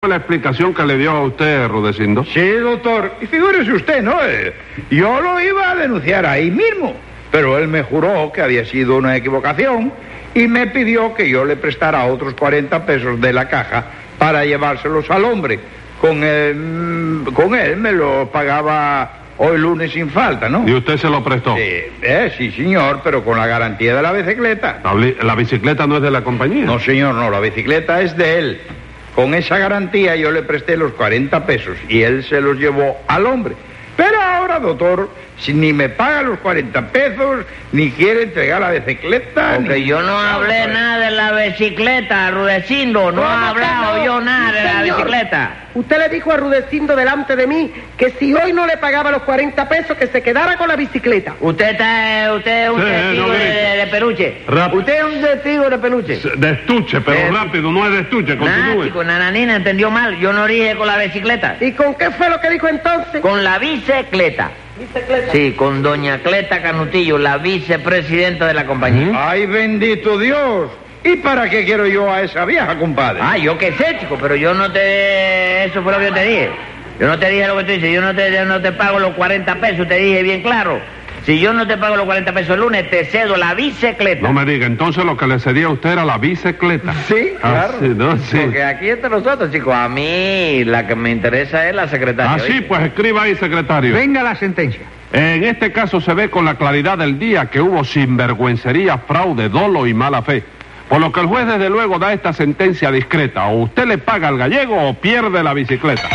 La explicación que le dio a usted, Rudecindo. Sí, doctor. Y figúrese usted, ¿no? Yo lo iba a denunciar ahí mismo, pero él me juró que había sido una equivocación y me pidió que yo le prestara otros 40 pesos de la caja para llevárselos al hombre. Con él me lo pagaba hoy lunes sin falta, ¿no? ¿Y usted se lo prestó? Sí, señor, pero con la garantía de la bicicleta. ¿La bicicleta no es de la compañía? No, señor, no, la bicicleta es de él. Con esa garantía yo le presté los 40 pesos y él se los llevó al hombre. Pero ahora, doctor, si ni me paga los 40 pesos, ni quiere entregar la bicicleta... Porque yo no hablé nada de la bicicleta, Rudecindo. No he hablado yo nada de la bicicleta. Usted le dijo a Rudecindo delante de mí que si hoy no le pagaba los 40 pesos, que se quedara con la bicicleta. Usted es un testigo de peluche. Usted es un testigo de peluche. De estuche, pero rápido, no es de estuche, continúe. Chico, Nananina entendió mal. Yo no dije con la bicicleta. ¿Y con qué fue lo que dijo entonces? Con la bicicleta. ¿Bicicleta? Sí, con doña Cleta Canutillo, la vicepresidenta de la compañía. ¡Ay, bendito Dios! ¿Y para qué quiero yo a esa vieja, compadre? Ah, yo qué sé, chico, pero yo no te... Eso fue lo que yo te dije. Yo no te dije lo que tú dices. Yo no te pago los 40 pesos, te dije bien claro. Si yo no te pago los 40 pesos el lunes, te cedo la bicicleta. No me diga, entonces lo que le cedía a usted era la bicicleta. Sí, claro. Sí, ¿no? Sí. Porque aquí entre nosotros, chicos, a mí la que me interesa es la secretaria. Sí, pues escriba ahí, secretario. Venga la sentencia. En este caso se ve con la claridad del día que hubo sinvergüencería, fraude, dolo y mala fe. Por lo que el juez desde luego da esta sentencia discreta. O usted le paga al gallego o pierde la bicicleta.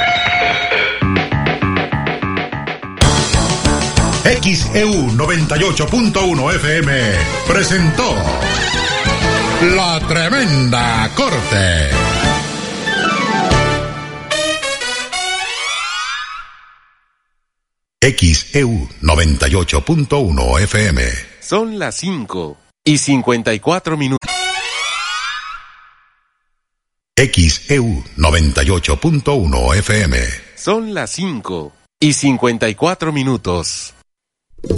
XEU 98.1 FM presentó La Tremenda Corte. XEU 98.1 FM. Son las 5:54 minutos. XEU 98.1 FM. Son las 5:54 minutos.